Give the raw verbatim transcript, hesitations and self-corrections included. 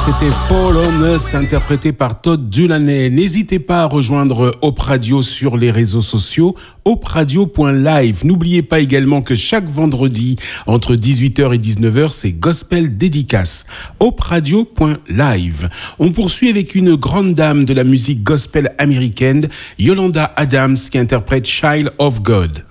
c'était Fall on Us, interprété par Todd Dulaney. N'hésitez pas à rejoindre Hope Radio sur les réseaux sociaux, hope radio point live. N'oubliez pas également que chaque vendredi, entre dix-huit heures et dix-neuf heures, c'est Gospel Dédicace. hope radio point live. On poursuit avec une grande dame de la musique gospel américaine, Yolanda Adams, qui interprète Child of God.